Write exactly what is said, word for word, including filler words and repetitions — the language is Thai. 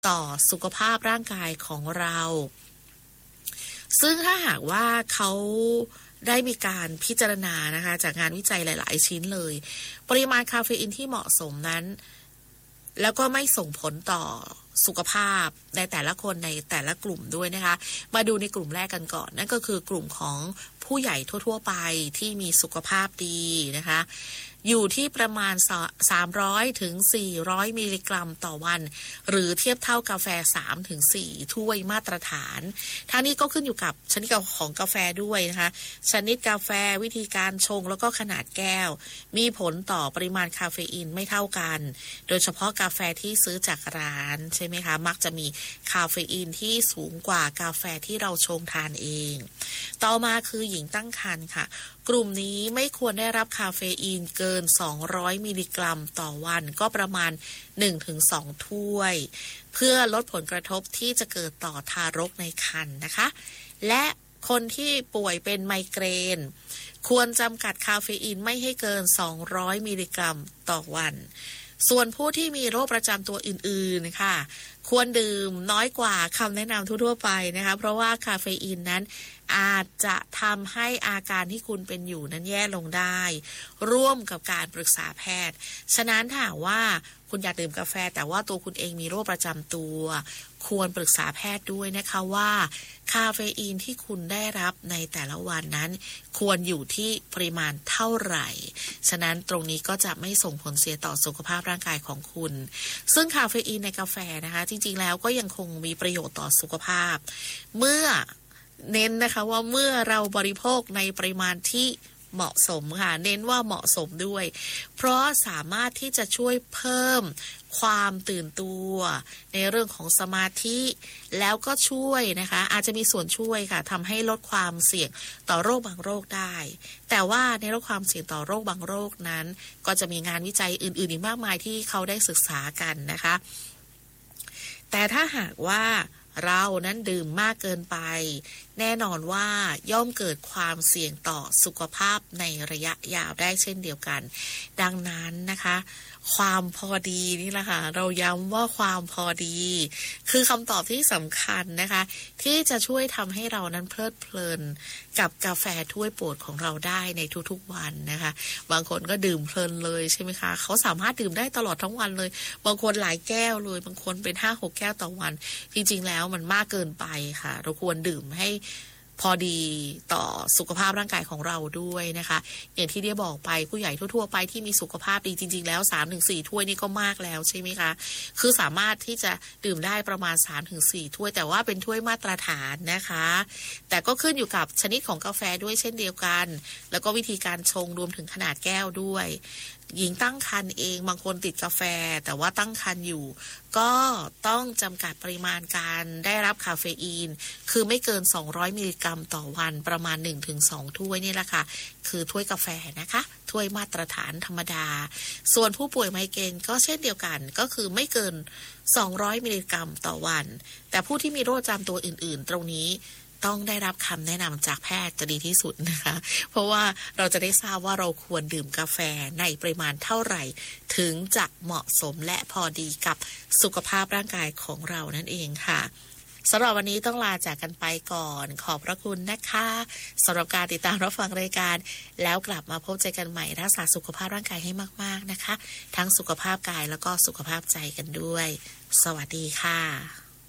ต่อสุขภาพร่างกายของเราซึ่งถ้าหากว่าเขาได้มีการพิจารณานะคะจากงานวิจัยหลายๆชิ้นเลยปริมาณคาเฟอีนที่เหมาะสมนั้นแล้วก็ไม่ส่งผลต่อสุขภาพในแต่ละคนในแต่ละกลุ่มด้วยนะคะมาดูในกลุ่มแรกกันก่อนนั่นก็คือกลุ่มของผู้ใหญ่ทั่วๆไปที่มีสุขภาพดีนะคะอยู่ที่ประมาณสามร้อยถึงสี่ร้อยมิลลิกรัมต่อวันหรือเทียบเท่ากาแฟ สามถึงสี่ ถ้วยมาตรฐานทั้งนี้ก็ขึ้นอยู่กับชนิดของกาแฟด้วยนะคะชนิดกาแฟวิธีการชงแล้วก็ขนาดแก้วมีผลต่อปริมาณคาเฟอีนไม่เท่ากันโดยเฉพาะกาแฟที่ซื้อจากร้านใช่ไหมคะมักจะมีคาเฟอีนที่สูงกว่ากาแฟที่เราชงทานเองต่อมาคือหญิงตั้งครรภ์ค่ะกลุ่มนี้ไม่ควรได้รับคาเฟอีนเกินสองร้อยมิลลิกรัมต่อวันก็ประมาณ หนึ่งถึงสอง ถ้วยเพื่อลดผลกระทบที่จะเกิดต่อทารกในครรภ์นะคะและคนที่ป่วยเป็นไมเกรนควรจำกัดคาเฟอีนไม่ให้เกินสองร้อยมิลลิกรัมต่อวันส่วนผู้ที่มีโรคประจำตัวอื่นๆค่ะควรดื่มน้อยกว่าคำแนะนำทั่วๆไปนะคะเพราะว่าคาเฟอีนนั้นอาจจะทำให้อาการที่คุณเป็นอยู่นั้นแย่ลงได้ร่วมกับการปรึกษาแพทย์ฉะนั้นถ้าว่าคุณอยากดื่มกาแฟแต่ว่าตัวคุณเองมีโรคประจำตัวควรปรึกษาแพทย์ด้วยนะคะว่าคาเฟอีนที่คุณได้รับในแต่ละวันนั้นควรอยู่ที่ปริมาณเท่าไหร่ฉะนั้นตรงนี้ก็จะไม่ส่งผลเสียต่อสุขภาพร่างกายของคุณซึ่งคาเฟอีนในกาแฟนะคะจริงๆแล้วก็ยังคงมีประโยชน์ต่อสุขภาพเมื่อเน้นนะคะว่าเมื่อเราบริโภคในปริมาณที่เหมาะสมค่ะเน้นว่าเหมาะสมด้วยเพราะสามารถที่จะช่วยเพิ่มความตื่นตัวในเรื่องของสมาธิแล้วก็ช่วยนะคะอาจจะมีส่วนช่วยค่ะทำให้ลดความเสี่ยงต่อโรคบางโรคได้แต่ว่าในลดความเสี่ยงต่อโรคบางโรคนั้นก็จะมีงานวิจัยอื่นๆอีกมากมายที่เขาได้ศึกษากันนะคะแต่ถ้าหากว่าเรานั้นดื่มมากเกินไปแน่นอนว่าย่อมเกิดความเสี่ยงต่อสุขภาพในระยะยาวได้เช่นเดียวกันดังนั้นนะคะความพอดีนี่แหละค่ะเราย้ำว่าความพอดีคือคำตอบที่สำคัญนะคะที่จะช่วยทำให้เรานั้นเพลิดเพลินกับกาแฟถ้วยโปรดของเราได้ในทุกๆวันนะคะบางคนก็ดื่มเพลินเลยใช่ไหมคะเขาสามารถดื่มได้ตลอดทั้งวันเลยบางคนหลายแก้วเลยบางคนเป็น ห้าหก แก้วต่อวันจริงๆแล้วมันมากเกินไปค่ะเราควรดื่มให้พอดีต่อสุขภาพร่างกายของเราด้วยนะคะอย่างที่ได้บอกไปผู้ใหญ่ทั่วๆไปที่มีสุขภาพดีจริงๆแล้ว สามถึงสี่ ถ้วยนี่ก็มากแล้วใช่ไหมคะคือสามารถที่จะดื่มได้ประมาณ สามถึงสี่ ถ้วยแต่ว่าเป็นถ้วยมาตรฐานนะคะแต่ก็ขึ้นอยู่กับชนิดของกาแฟด้วยเช่นเดียวกันแล้วก็วิธีการชงรวมถึงขนาดแก้วด้วยหญิงตั้งครรภ์เองบางคนติดกาแฟแต่ว่าตั้งครรภ์อยู่ก็ต้องจำกัดปริมาณการได้รับคาเฟอีนคือไม่เกินสองร้อยมิลลิกรัมต่อวันประมาณ หนึ่งถึงสอง ถ้วยนี่แหละค่ะคือถ้วยกาแฟนะคะถ้วยมาตรฐานธรรมดาส่วนผู้ป่วยไมเกรนก็เช่นเดียวกันก็คือไม่เกินสองร้อยมิลลิกรัมต่อวันแต่ผู้ที่มีโรคประจำตัวอื่นๆตรงนี้ต้องได้รับคำแนะนำจากแพทย์จะดีที่สุดนะคะเพราะว่าเราจะได้ทราบว่าเราควรดื่มกาแฟในปริมาณเท่าไหร่ถึงจะเหมาะสมและพอดีกับสุขภาพร่างกายของเรานั่นเองค่ะสำหรับวันนี้ต้องลาจากกันไปก่อนขอบพระคุณนะคะสำหรับการติดตามรับฟังรายการแล้วกลับมาพบเจอกันใหม่รักษาสุขภาพร่างกายให้มากๆนะคะทั้งสุขภาพกายแล้วก็สุขภาพใจกันด้วยสวัสดีค่ะ